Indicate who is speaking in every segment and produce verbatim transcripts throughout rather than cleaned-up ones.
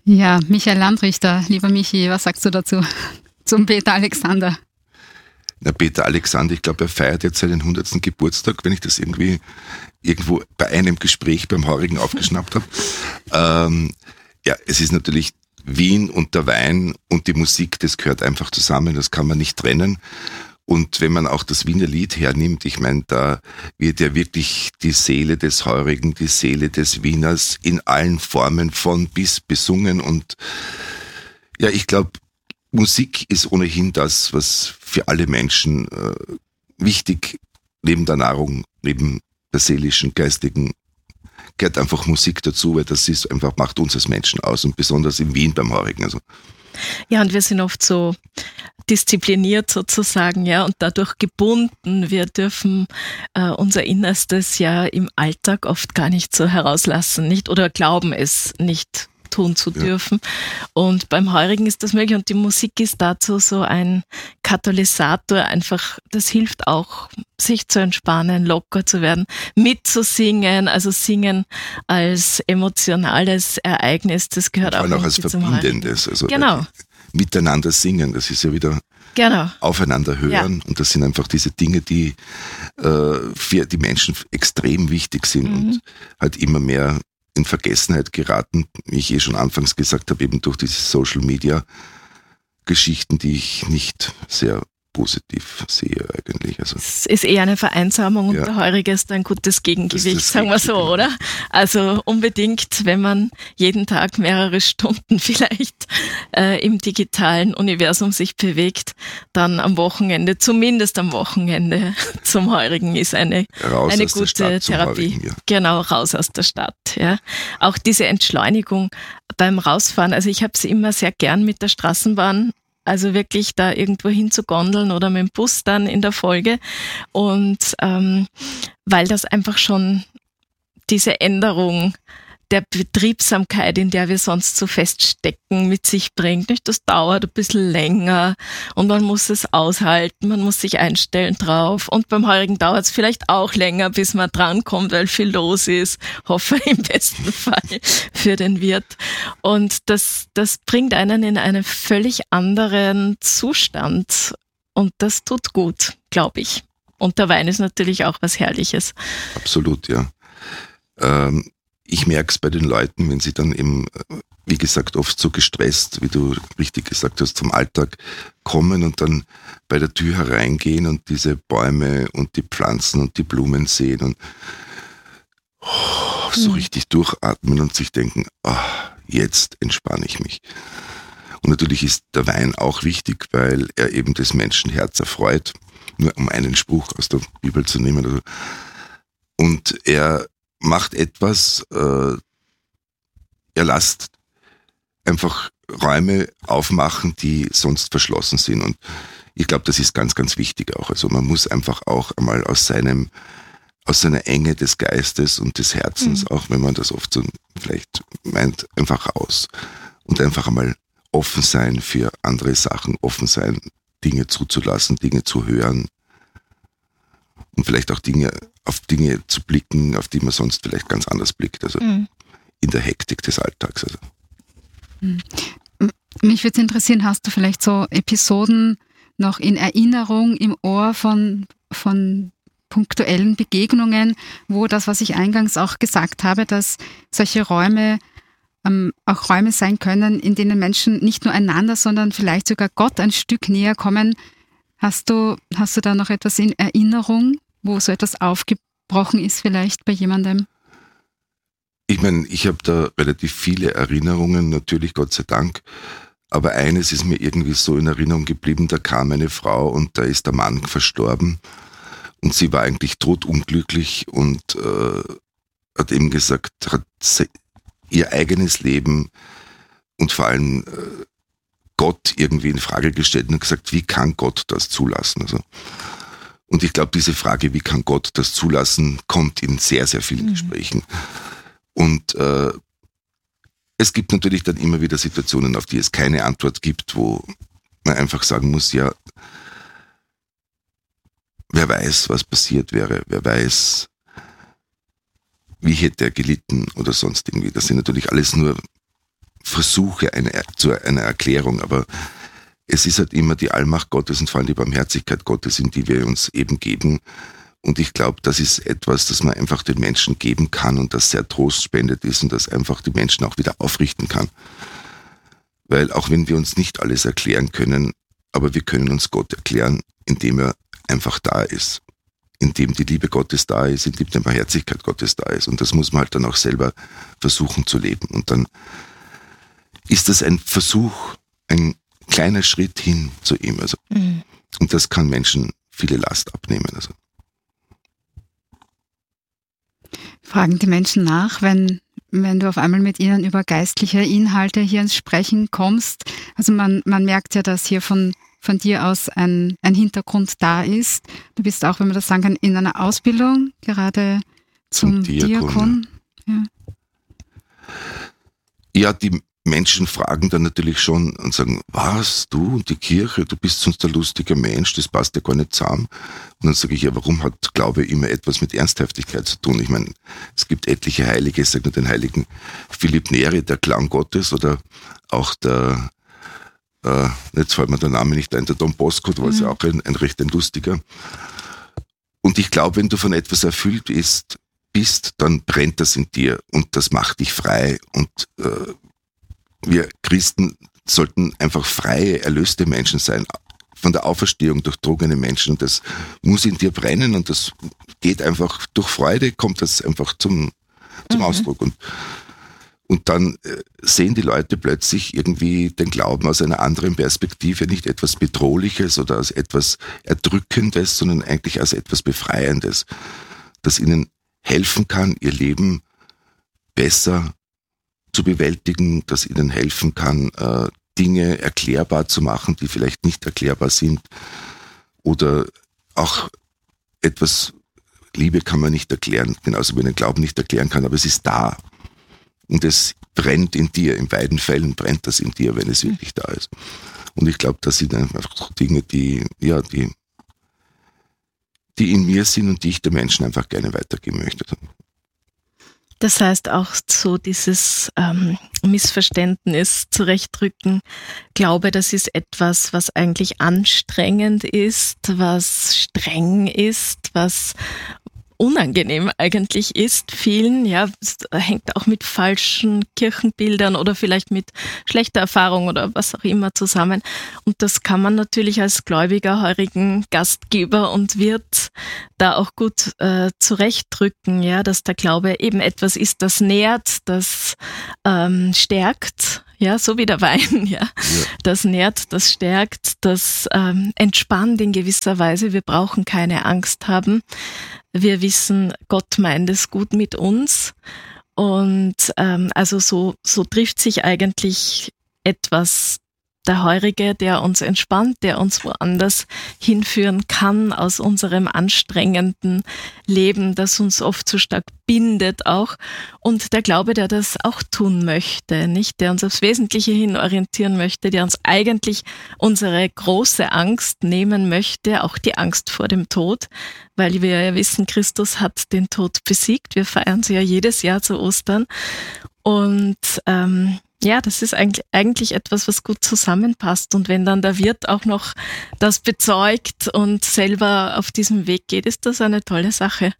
Speaker 1: Ja, Michael Landrichter, lieber Michi, was sagst du dazu? Zum Peter Alexander?
Speaker 2: Na, Peter Alexander, ich glaube, er feiert jetzt seinen hundertsten Geburtstag, wenn ich das irgendwie irgendwo bei einem Gespräch beim Heurigen aufgeschnappt habe. Ähm, ja, es ist natürlich Wien und der Wein und die Musik, das gehört einfach zusammen, das kann man nicht trennen. Und wenn man auch das Wiener Lied hernimmt, ich meine, da wird ja wirklich die Seele des Heurigen, die Seele des Wieners in allen Formen von bis besungen. Und ja, ich glaube, Musik ist ohnehin das, was für alle Menschen äh, wichtig, neben der Nahrung, neben der seelischen, geistigen, gehört einfach Musik dazu, weil das ist einfach, macht uns als Menschen aus und besonders in Wien beim Heurigen. Also.
Speaker 3: Ja, und wir sind oft so diszipliniert sozusagen, ja, und dadurch gebunden. Wir dürfen äh, unser Innerstes ja im Alltag oft gar nicht so herauslassen, nicht, oder glauben es nicht tun zu dürfen. Ja. Und beim Heurigen ist das möglich und die Musik ist dazu so ein Katalysator, einfach, das hilft auch, sich zu entspannen, locker zu werden, mitzusingen, also Singen als emotionales Ereignis, das gehört auch,
Speaker 2: auch als Verbindendes, also
Speaker 3: genau.
Speaker 2: Miteinander singen, das ist ja wieder
Speaker 3: genau.
Speaker 2: Aufeinander hören ja. Und das sind einfach diese Dinge, die äh, für die Menschen extrem wichtig sind mhm. und halt immer mehr in Vergessenheit geraten, wie ich eh schon anfangs gesagt habe, eben durch diese Social-Media-Geschichten, die ich nicht sehr positiv sehe eigentlich. Also
Speaker 3: es ist eher eine Vereinsamung und ja. der Heurige ist ein gutes Gegengewicht, sagen wir so, oder? Also unbedingt, wenn man jeden Tag mehrere Stunden vielleicht äh, im digitalen Universum sich bewegt, dann am Wochenende, zumindest am Wochenende zum Heurigen ist eine, eine gute Therapie.
Speaker 2: Heurigen, ja.
Speaker 3: Genau, raus aus der Stadt. Ja. Auch diese Entschleunigung beim Rausfahren, also ich habe es immer sehr gern mit der Straßenbahn, also wirklich da irgendwo hin zu gondeln oder mit dem Bus dann in der Folge. Und ähm, weil das einfach schon diese Änderung der Betriebsamkeit, in der wir sonst so feststecken, mit sich bringt. Nicht? Das dauert ein bisschen länger und man muss es aushalten, man muss sich einstellen drauf. Und beim Heurigen dauert es vielleicht auch länger, bis man drankommt, weil viel los ist. Hoffe im besten Fall für den Wirt. Und das, das bringt einen in einen völlig anderen Zustand. Und das tut gut, glaube ich. Und der Wein ist natürlich auch was Herrliches.
Speaker 2: Absolut, ja. Ähm Ich merke es bei den Leuten, wenn sie dann eben, wie gesagt, oft so gestresst, wie du richtig gesagt hast, zum Alltag kommen und dann bei der Tür hereingehen und diese Bäume und die Pflanzen und die Blumen sehen und oh, so mhm. richtig durchatmen und sich denken, oh, jetzt entspanne ich mich. Und natürlich ist der Wein auch wichtig, weil er eben das Menschenherz erfreut, nur um einen Spruch aus der Bibel zu nehmen. Und er macht etwas, äh, er lässt einfach Räume aufmachen, die sonst verschlossen sind. Und ich glaube, das ist ganz, ganz wichtig auch. Also man muss einfach auch einmal aus seinem, aus seiner Enge des Geistes und des Herzens, mhm. auch wenn man das oft so vielleicht meint, einfach raus. Und einfach einmal offen sein für andere Sachen, offen sein, Dinge zuzulassen, Dinge zu hören. Und vielleicht auch Dinge, auf Dinge zu blicken, auf die man sonst vielleicht ganz anders blickt. Also mhm. in der Hektik des Alltags. Also.
Speaker 1: Mich würde es interessieren, hast du vielleicht so Episoden noch in Erinnerung im Ohr von, von punktuellen Begegnungen, wo das, was ich eingangs auch gesagt habe, dass solche Räume ähm, auch Räume sein können, in denen Menschen nicht nur einander, sondern vielleicht sogar Gott ein Stück näher kommen. Hast du, hast du da noch etwas in Erinnerung, wo so etwas aufgebrochen ist vielleicht bei jemandem?
Speaker 2: Ich meine, ich habe da relativ viele Erinnerungen, natürlich Gott sei Dank, aber eines ist mir irgendwie so in Erinnerung geblieben, da kam eine Frau und da ist der Mann verstorben und sie war eigentlich totunglücklich und äh, hat eben gesagt, hat ihr eigenes Leben und vor allem äh, Gott irgendwie in Frage gestellt und gesagt, wie kann Gott das zulassen? Also, und ich glaube, diese Frage, wie kann Gott das zulassen, kommt in sehr, sehr vielen mhm. Gesprächen. Und äh, es gibt natürlich dann immer wieder Situationen, auf die es keine Antwort gibt, wo man einfach sagen muss, ja, wer weiß, was passiert wäre, wer weiß, wie hätte er gelitten oder sonst irgendwie. Das sind natürlich alles nur Versuche eine, zu einer Erklärung, aber es ist halt immer die Allmacht Gottes und vor allem die Barmherzigkeit Gottes, in die wir uns eben geben. Und ich glaube, das ist etwas, das man einfach den Menschen geben kann und das sehr trostspendet ist und das einfach die Menschen auch wieder aufrichten kann. Weil auch wenn wir uns nicht alles erklären können, aber wir können uns Gott erklären, indem er einfach da ist. Indem die Liebe Gottes da ist, indem die Barmherzigkeit Gottes da ist. Und das muss man halt dann auch selber versuchen zu leben. Und dann ist das ein Versuch, ein kleiner Schritt hin zu ihm. Also. Mhm. Und das kann Menschen viele Last abnehmen. Also.
Speaker 1: Fragen die Menschen nach, wenn, wenn du auf einmal mit ihnen über geistliche Inhalte hier ins Sprechen kommst? Also man, man merkt ja, dass hier von, von dir aus ein, ein Hintergrund da ist. Du bist auch, wenn man das sagen kann, in einer Ausbildung, gerade zum, zum Diakon. Diakon. Ja.
Speaker 2: ja, die Menschen fragen dann natürlich schon und sagen, was, du und die Kirche, du bist sonst ein lustiger Mensch, das passt ja gar nicht zusammen. Und dann sage ich, ja, warum hat Glaube immer etwas mit Ernsthaftigkeit zu tun? Ich meine, es gibt etliche Heilige, ich sage nur den heiligen Philipp Neri, der Clown Gottes, oder auch der, äh, jetzt fällt mir der Name nicht ein, der Don Bosco, der war mhm. ja auch ein, ein recht ein lustiger. Und ich glaube, wenn du von etwas erfüllt bist, bist, dann brennt das in dir und das macht dich frei und äh, wir Christen sollten einfach freie, erlöste Menschen sein, von der Auferstehung durchdrungene Menschen. Und das muss in dir brennen und das geht einfach durch Freude, kommt das einfach zum, zum mhm. Ausdruck. Und, und dann äh, sehen die Leute plötzlich irgendwie den Glauben aus einer anderen Perspektive, nicht etwas Bedrohliches oder als etwas Erdrückendes, sondern eigentlich als etwas Befreiendes, das ihnen helfen kann, ihr Leben besser zu bewältigen, das ihnen helfen kann, äh, Dinge erklärbar zu machen, die vielleicht nicht erklärbar sind. Oder auch etwas, Liebe kann man nicht erklären, genauso wie man den Glauben nicht erklären kann, aber es ist da. Und es brennt in dir, in beiden Fällen brennt das in dir, wenn es wirklich da ist. Und ich glaube, das sind einfach Dinge, die, ja, die, die in mir sind und die ich den Menschen einfach gerne weitergeben möchte.
Speaker 3: Das heißt auch so dieses ähm, Missverständnis zurechtrücken. Glaube, das ist etwas, was eigentlich anstrengend ist, was streng ist, was unangenehm eigentlich ist vielen, ja, es hängt auch mit falschen Kirchenbildern oder vielleicht mit schlechter Erfahrung oder was auch immer zusammen. Und das kann man natürlich als gläubiger, heurigen Gastgeber und Wirt da auch gut äh, zurechtdrücken, ja, dass der Glaube eben etwas ist, das nährt, das ähm, stärkt, ja, so wie der Wein, ja, ja. Das nährt, das stärkt, das ähm, entspannt in gewisser Weise. Wir brauchen keine Angst haben. Wir wissen, Gott meint es gut mit uns und ähm, also so so trifft sich eigentlich etwas der Heurige, der uns entspannt, der uns woanders hinführen kann aus unserem anstrengenden Leben, das uns oft so stark bindet auch. Und der Glaube, der das auch tun möchte, nicht, der uns aufs Wesentliche hin orientieren möchte, der uns eigentlich unsere große Angst nehmen möchte, auch die Angst vor dem Tod, weil wir ja wissen, Christus hat den Tod besiegt. Wir feiern sie ja jedes Jahr zu Ostern. Und ähm, ja, das ist eigentlich, eigentlich etwas, was gut zusammenpasst. Und wenn dann der Wirt auch noch das bezeugt und selber auf diesem Weg geht, ist das eine tolle Sache.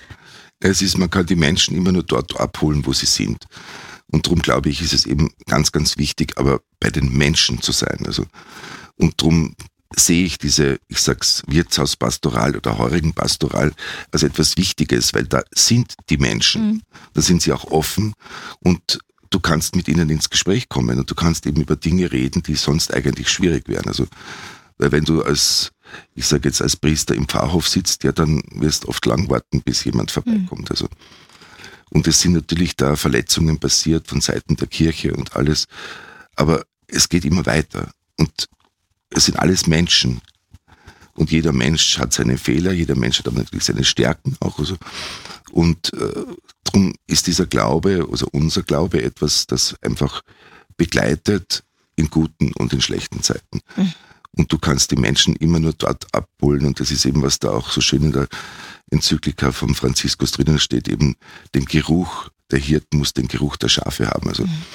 Speaker 2: Es ist, man kann die Menschen immer nur dort abholen, wo sie sind. Und darum glaube ich, ist es eben ganz, ganz wichtig, aber bei den Menschen zu sein. Also, und darum sehe ich diese, ich sag's, Wirtshauspastoral oder Heurigenpastoral als etwas Wichtiges, weil da sind die Menschen, mhm. da sind sie auch offen und du kannst mit ihnen ins Gespräch kommen und du kannst eben über Dinge reden, die sonst eigentlich schwierig wären. Also, weil wenn du als, ich sage jetzt als Priester im Pfarrhof sitzt, ja, dann wirst du oft lang warten, bis jemand vorbeikommt. Also, und es sind natürlich da Verletzungen passiert von Seiten der Kirche und alles, aber es geht immer weiter und es sind alles Menschen. Und jeder Mensch hat seine Fehler, jeder Mensch hat aber natürlich seine Stärken auch. Also. Und äh, darum ist dieser Glaube, also unser Glaube, etwas, das einfach begleitet in guten und in schlechten Zeiten. Mhm. Und du kannst die Menschen immer nur dort abholen. Und das ist eben, was da auch so schön in der Enzyklika vom Franziskus drinnen steht, eben den Geruch, der Hirten muss den Geruch der Schafe haben. Also, mhm.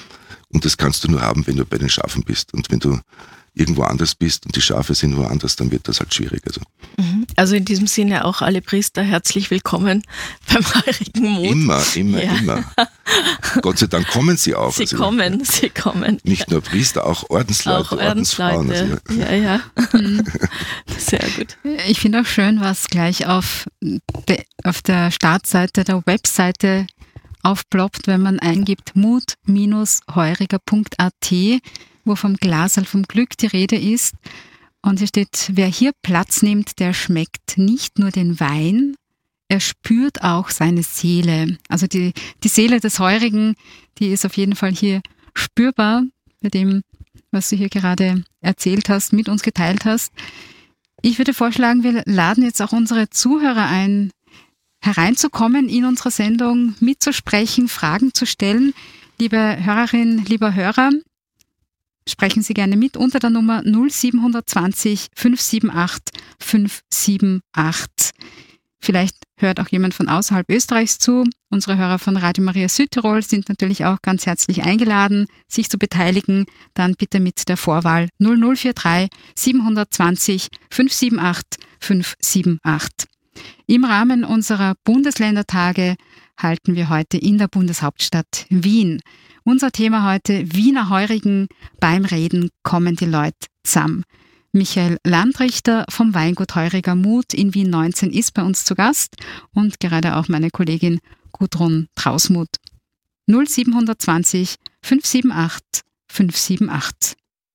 Speaker 2: Und das kannst du nur haben, wenn du bei den Schafen bist. Und wenn du irgendwo anders bist und die Schafe sind woanders, dann wird das halt schwierig. Also,
Speaker 3: also in diesem Sinne auch alle Priester herzlich willkommen beim Heurigen Mut.
Speaker 2: Immer, immer,
Speaker 3: ja.
Speaker 2: immer. Gott sei Dank kommen sie auch.
Speaker 3: Sie
Speaker 2: also,
Speaker 3: kommen, sie kommen.
Speaker 2: Nicht nur Priester, auch Ordensleute,
Speaker 3: Auch Ordensfrauen. Also, ja, ja. Sehr gut.
Speaker 1: Ich finde auch schön, was gleich auf, de, auf der Startseite der Webseite aufploppt, wenn man eingibt mut heuriger punkt a t, wo vom Glaserl vom Glück die Rede ist. Und hier steht, wer hier Platz nimmt, der schmeckt nicht nur den Wein, er spürt auch seine Seele. Also die, die Seele des Heurigen, die ist auf jeden Fall hier spürbar, bei dem, was du hier gerade erzählt hast, mit uns geteilt hast. Ich würde vorschlagen, wir laden jetzt auch unsere Zuhörer ein, hereinzukommen in unserer Sendung, mitzusprechen, Fragen zu stellen. Liebe Hörerin, lieber Hörer, sprechen Sie gerne mit unter der Nummer null sieben zwei null fünf sieben acht fünf sieben acht. Vielleicht hört auch jemand von außerhalb Österreichs zu. Unsere Hörer von Radio Maria Südtirol sind natürlich auch ganz herzlich eingeladen, sich zu beteiligen. Dann bitte mit der Vorwahl null null vier drei sieben zwei null fünf sieben acht fünf sieben acht. Im Rahmen unserer Bundesländertage halten wir heute in der Bundeshauptstadt Wien. Unser Thema heute, Wiener Heurigen, beim Reden kommen die Leute zusammen. Michael Landrichter vom Weingut Heuriger Mut in Wien neunzehn ist bei uns zu Gast und gerade auch meine Kollegin Gudrun Trausmuth. null sieben zwei null fünf sieben acht fünf sieben acht.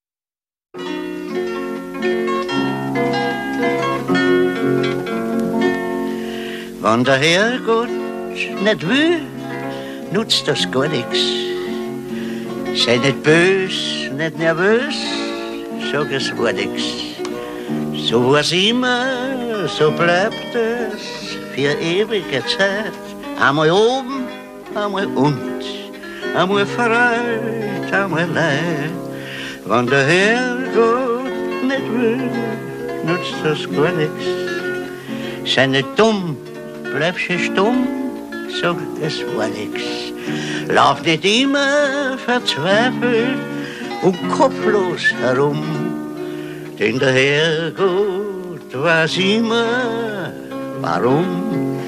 Speaker 4: Wenn der Herrgott nicht will, nutzt das gar nix. Sei nicht bös, nicht nervös, sag es war nix. So war's immer, so bleibt es für ewige Zeit. Einmal oben, einmal unt, einmal Freud, einmal Leid. Wenn der Herrgott nicht will, nutzt das gar nix. Sei nicht dumm, bleib schon stumm, sag es war nix. Lauf nicht immer verzweifelt und kopflos herum, denn der Herrgott weiß immer, warum.